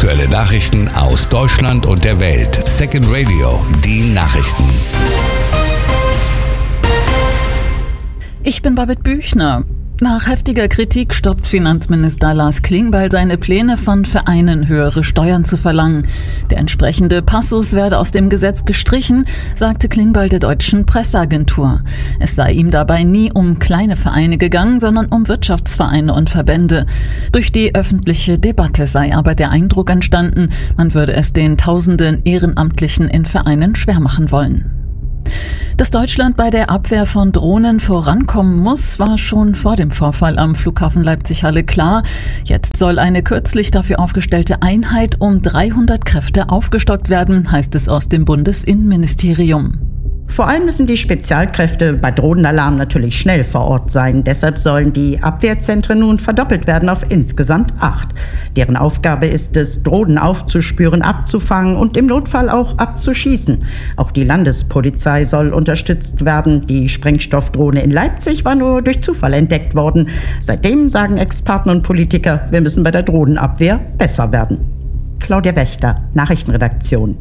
Aktuelle Nachrichten aus Deutschland und der Welt. Second Radio, die Nachrichten. Ich bin Babette Büchner. Nach heftiger Kritik stoppt Finanzminister Lars Klingbeil seine Pläne, von Vereinen höhere Steuern zu verlangen. Der entsprechende Passus werde aus dem Gesetz gestrichen, sagte Klingbeil der deutschen Presseagentur. Es sei ihm dabei nie um kleine Vereine gegangen, sondern um Wirtschaftsvereine und Verbände. Durch die öffentliche Debatte sei aber der Eindruck entstanden, man würde es den tausenden Ehrenamtlichen in Vereinen schwer machen wollen. Dass Deutschland bei der Abwehr von Drohnen vorankommen muss, war schon vor dem Vorfall am Flughafen Leipzig-Halle klar. Jetzt soll eine kürzlich dafür aufgestellte Einheit um 300 Kräfte aufgestockt werden, heißt es aus dem Bundesinnenministerium. Vor allem müssen die Spezialkräfte bei Drohnenalarm natürlich schnell vor Ort sein. Deshalb sollen die Abwehrzentren nun verdoppelt werden auf insgesamt 8. Deren Aufgabe ist es, Drohnen aufzuspüren, abzufangen und im Notfall auch abzuschießen. Auch die Landespolizei soll unterstützt werden. Die Sprengstoffdrohne in Leipzig war nur durch Zufall entdeckt worden. Seitdem sagen Experten und Politiker, wir müssen bei der Drohnenabwehr besser werden. Claudia Wächter, Nachrichtenredaktion.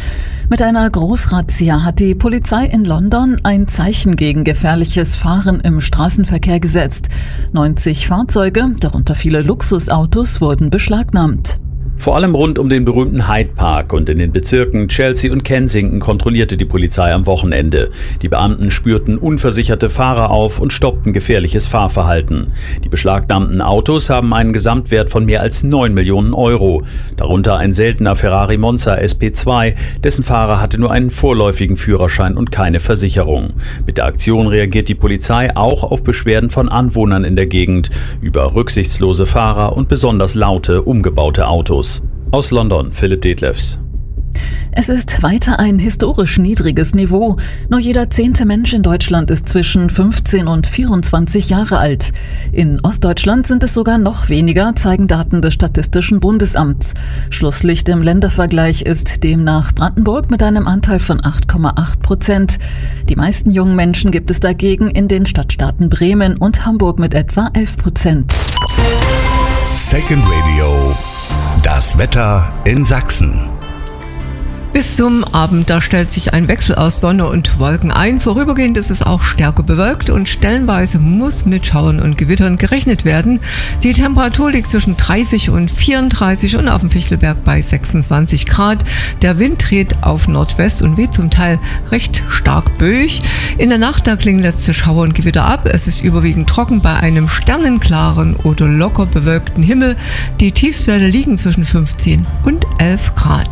Mit einer Großrazzia hat die Polizei in London ein Zeichen gegen gefährliches Fahren im Straßenverkehr gesetzt. 90 Fahrzeuge, darunter viele Luxusautos, wurden beschlagnahmt. Vor allem rund um den berühmten Hyde Park und in den Bezirken Chelsea und Kensington kontrollierte die Polizei am Wochenende. Die Beamten spürten unversicherte Fahrer auf und stoppten gefährliches Fahrverhalten. Die beschlagnahmten Autos haben einen Gesamtwert von mehr als 9 Millionen Euro. Darunter ein seltener Ferrari Monza SP2, dessen Fahrer hatte nur einen vorläufigen Führerschein und keine Versicherung. Mit der Aktion reagiert die Polizei auch auf Beschwerden von Anwohnern in der Gegend über rücksichtslose Fahrer und besonders laute, umgebaute Autos. Aus London, Philipp Detlefs. Es ist weiter ein historisch niedriges Niveau. Nur jeder 10. Mensch in Deutschland ist zwischen 15 und 24 Jahre alt. In Ostdeutschland sind es sogar noch weniger, zeigen Daten des Statistischen Bundesamts. Schlusslicht im Ländervergleich ist demnach Brandenburg mit einem Anteil von 8,8%. Die meisten jungen Menschen gibt es dagegen in den Stadtstaaten Bremen und Hamburg mit etwa 11%. Second Radio, das Wetter in Sachsen. Bis zum Abend, da stellt sich ein Wechsel aus Sonne und Wolken ein. Vorübergehend ist es auch stärker bewölkt und stellenweise muss mit Schauern und Gewittern gerechnet werden. Die Temperatur liegt zwischen 30 und 34 und auf dem Fichtelberg bei 26 Grad. Der Wind dreht auf Nordwest und weht zum Teil recht stark böig. In der Nacht, da klingen letzte Schauer und Gewitter ab. Es ist überwiegend trocken bei einem sternenklaren oder locker bewölkten Himmel. Die Tiefstwerte liegen zwischen 15 und 11 Grad.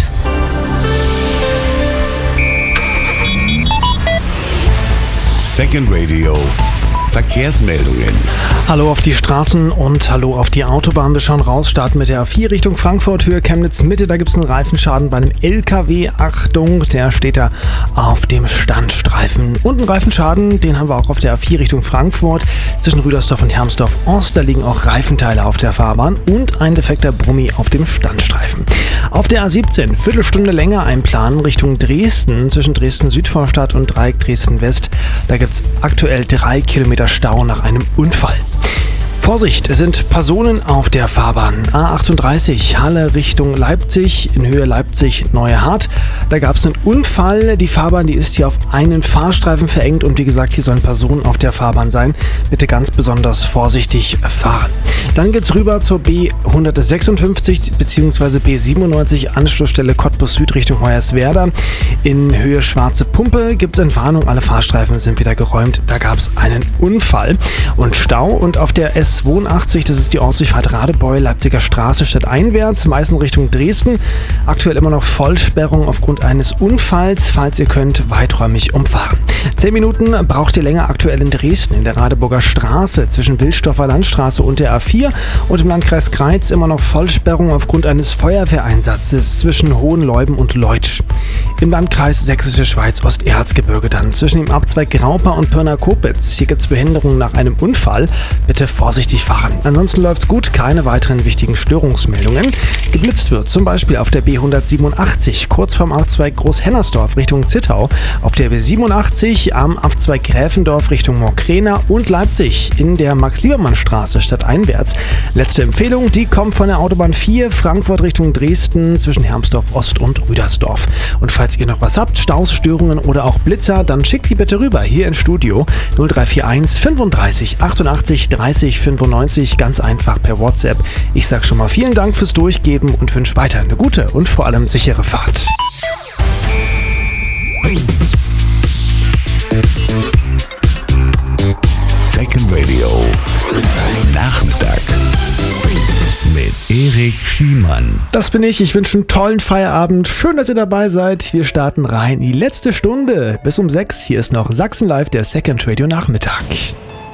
Second Radio, Verkehrsmeldungen. Hallo auf die Straßen und hallo auf die Autobahn. Wir schauen raus, starten mit der A4 Richtung Frankfurt, Höhe Chemnitz Mitte. Da gibt es einen Reifenschaden bei einem LKW. Achtung, der steht da auf dem Standstreifen. Und einen Reifenschaden, den haben wir auch auf der A4 Richtung Frankfurt. Zwischen Rüdersdorf und Hermsdorf-Ost, da liegen auch Reifenteile auf der Fahrbahn und ein defekter Brummi auf dem Standstreifen. Auf der A17, Viertelstunde länger einplanen Richtung Dresden, zwischen Dresden-Südvorstadt und Dreieck Dresden-West. Da gibt es aktuell 3 Kilometer Stau nach einem Unfall. Vorsicht, es sind Personen auf der Fahrbahn. A38 Halle Richtung Leipzig, in Höhe Leipzig-Neuhardt. Da gab es einen Unfall. Die Fahrbahn, die ist hier auf einen Fahrstreifen verengt und wie gesagt, hier sollen Personen auf der Fahrbahn sein. Bitte ganz besonders vorsichtig fahren. Dann geht's rüber zur B156 bzw. B97 Anschlussstelle Cottbus Süd Richtung Hoyerswerda. In Höhe Schwarze Pumpe gibt es Entwarnung. Alle Fahrstreifen sind wieder geräumt. Da gab es einen Unfall und Stau. Und auf der S82, das ist die Ortsdurchfahrt Radebeul, Leipziger Straße stadteinwärts, meistens Richtung Dresden. Aktuell immer noch Vollsperrung aufgrund eines Unfalls. Falls ihr könnt, weiträumig umfahren. 10 Minuten braucht ihr länger aktuell in Dresden, in der Radeburger Straße zwischen Wilsdorfer Landstraße und der A4 und im Landkreis Greiz immer noch Vollsperrung aufgrund eines Feuerwehreinsatzes zwischen Hohenleuben und Leutsch. Im Landkreis Sächsische Schweiz Osterzgebirge dann zwischen dem Abzweig Graupa und Pirna-Kopitz. Hier gibt es Behinderungen nach einem Unfall. Bitte vorsichtig fahren. Ansonsten läuft's gut, keine weiteren wichtigen Störungsmeldungen. Geblitzt wird zum Beispiel auf der B187 kurz vorm Abzweig Großhennersdorf Richtung Zittau, auf der B87 am Abzweig Gräfendorf Richtung Mokrena und Leipzig in der Max-Liebermann-Straße stadteinwärts. Letzte Empfehlung, die kommt von der Autobahn 4 Frankfurt Richtung Dresden zwischen Hermsdorf Ost und Rüdersdorf. Und falls ihr noch was habt, Staus, Störungen oder auch Blitzer, dann schickt die bitte rüber hier ins Studio 0341 35 88 30 95, ganz einfach per WhatsApp. Ich sag schon mal vielen Dank fürs Durchgeben und wünsche weiter eine gute und vor allem sichere Fahrt. Second Radio Nachmittag mit Erik Schiemann. Das bin ich. Ich wünsche einen tollen Feierabend. Schön, dass ihr dabei seid. Wir starten rein in die letzte Stunde. Bis um 6. Hier ist noch Sachsen Live, der Second Radio Nachmittag.